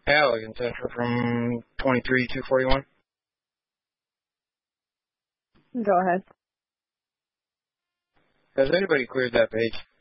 Halligan Central from 23-241. Go ahead. Has anybody cleared that page?